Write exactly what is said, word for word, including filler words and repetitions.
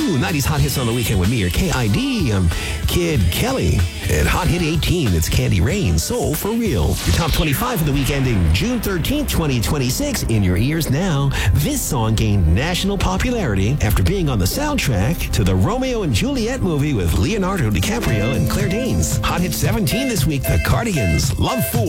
Ooh, nineties Hot Hits on the Weekend with me, or K I D. I'm Kid Kelly. At Hot Hit eighteen, it's Candy Rain, Soul for Real. Your top twenty-five for the week ending June thirteenth, twenty twenty-six, in your ears now. This song gained national popularity after being on the soundtrack to the Romeo and Juliet movie with Leonardo DiCaprio and Claire Danes. Hot Hit seventeen this week, The Cardigans, Love four.